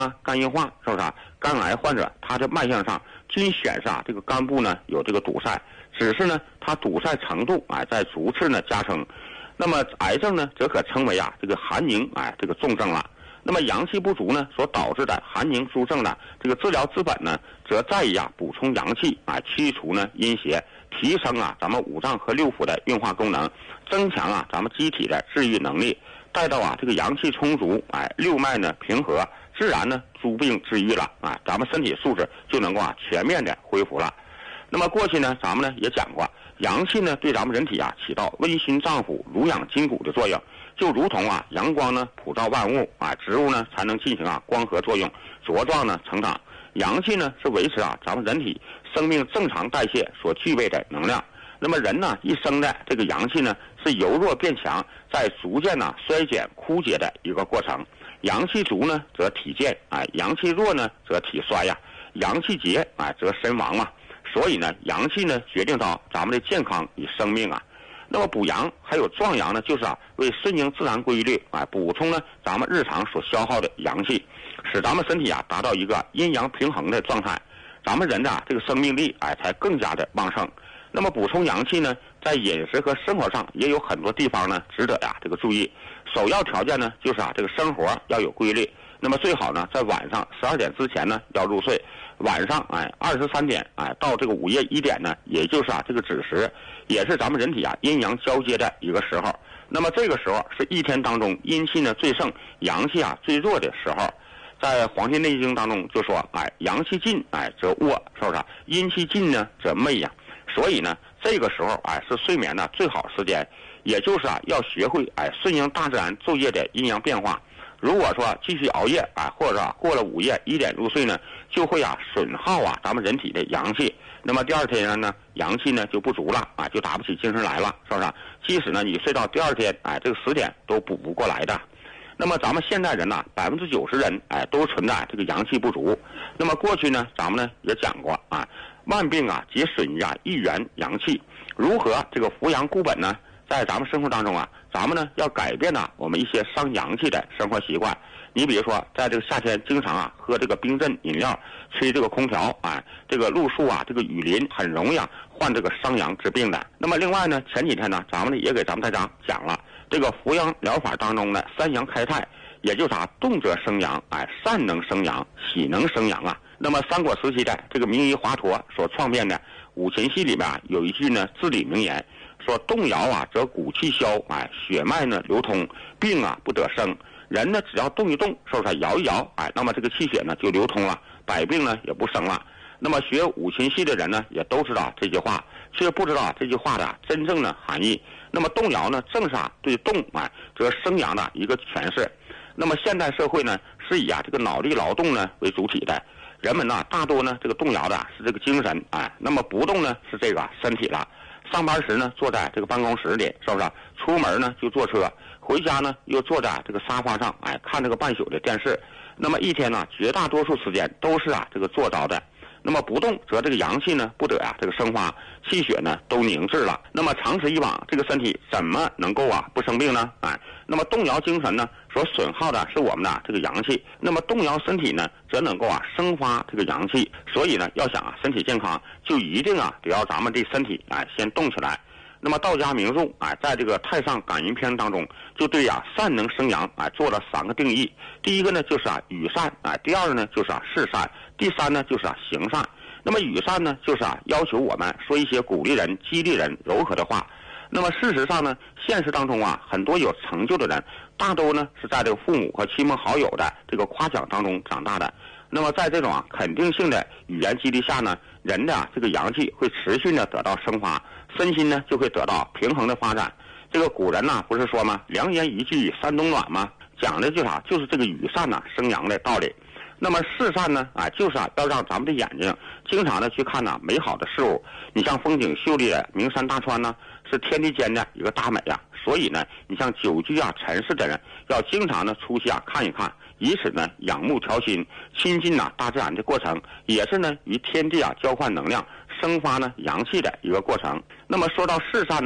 肝硬化，是不是肝癌患者他的脉象上均显示这个肝部呢有这个堵塞，只是呢它堵塞程度在逐次呢加深。那么癌症呢则可称为这个寒凝这个重症了。那么阳气不足呢所导致的寒凝诸症呢，这个治疗之本呢则在于补充阳气驱除呢阴邪，提升咱们五脏和六腑的运化功能，增强咱们机体的治愈能力。待到这个阳气充足，六脉呢平和，自然呢诸病治愈了咱们身体素质就能够全面的恢复了。那么过去呢咱们呢也讲过，阳气呢对咱们人体起到温馨脏腑、濡养筋骨的作用，就如同阳光呢普照万物植物呢才能进行光合作用，茁壮呢成长。阳气呢是维持咱们人体生命正常代谢所具备的能量。那么人呢一生的这个阳气呢是由弱变强，在逐渐衰减枯竭的一个过程。阳气足呢则体健阳气弱呢则体衰阳气竭则身亡嘛。所以呢阳气呢决定到咱们的健康与生命那么补阳还有壮阳呢，就是为顺应自然规律补充呢咱们日常所消耗的阳气，使咱们身体达到一个阴阳平衡的状态，咱们人的这个生命力才更加的旺盛。那么补充阳气呢，在饮食和生活上也有很多地方呢值得这个注意。首要条件呢就是这个生活要有规律，那么最好呢在晚上12点之前呢要入睡，晚上23点到这个午夜1点呢，也就是这个子时，也是咱们人体阴阳交接的一个时候。那么这个时候是一天当中阴气呢最盛，阳气最弱的时候。在《黄帝内经》当中就说阳气尽则卧，是不是阴气尽呢则寐所以呢这个时候是睡眠的最好时间，也就是要学会顺应大自然昼夜的阴阳变化。如果说继续熬夜或者过了午夜1点入睡呢，就会损耗咱们人体的阳气。那么第二天呢阳气呢就不足了就打不起精神来了，是不是即使呢你睡到第二天这个10点都补不过来的。那么咱们现代人90%人都存在这个阳气不足。那么过去呢咱们呢也讲过万病皆损于一元阳气。如何这个扶阳固本呢？在咱们生活当中咱们呢要改变我们一些伤阳气的生活习惯。你比如说在这个夏天经常喝这个冰镇饮料，吹这个空调这个露宿这个雨林，很容易患这个伤阳之病的。那么另外呢前几天呢咱们也给咱们大家讲了这个扶阳疗法当中的3阳开泰，也就是动则生阳善能生阳，喜能生阳那么三国时期的这个名医华佗所创建的五禽戏里面有一句呢至理名言，说动摇则骨气消血脉呢流通，病不得生。人呢只要动一动，是不是摇一摇那么这个气血呢就流通了，百病呢也不生了。那么学五禽戏的人呢也都知道这句话，却不知道这句话的真正的含义。那么动摇呢正是对动则生阳的一个诠释。那么现代社会呢是以这个脑力劳动呢为主体的，人们大多呢这个动摇的是这个精神那么不动呢是这个身体了。上班时呢坐在这个办公室里，是不是出门呢就坐车，回家呢又坐在这个沙发上看这个半宿的电视。那么一天呢绝大多数时间都是这个坐着的。那么不动则这个阳气呢不得这个生发，气血呢都凝滞了。那么长此以往，这个身体怎么能够不生病呢那么动摇精神呢所损耗的是我们的这个阳气，那么动摇身体呢则能够生发这个阳气。所以呢要想身体健康，就一定得要咱们这身体先动起来。那么道家名著在这个太上感应篇当中就对善能生阳做了3个定义。第一个呢就是与善第二个呢就是事善，第三呢就是行善。那么与善呢就是要求我们说一些鼓励人、激励人、柔和的话。那么事实上呢现实当中很多有成就的人大都呢是在这个父母和亲朋好友的这个夸奖当中长大的。那么在这种肯定性的语言激励下呢，人的这个阳气会持续的得到生发，身心呢就会得到平衡的发展。这个古人不是说吗？良言一句三冬暖吗？讲的就是这个与善生阳的道理。那么事善呢就是要让咱们的眼睛经常的去看美好的事物。你像风景秀丽的名山大川呢，是天地间的一个大美所以呢你像久居尘世的人要经常的出去看一看，以此呢仰慕调心，亲近大自然的过程，也是呢与天地交换能量，生发呢阳气的一个过程。那么说到事善呢，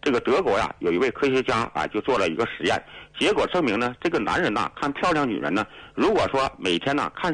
这个德国呀有一位科学家啊就做了一个实验，结果证明呢，这个男人呐看漂亮女人呢，如果说每天呢看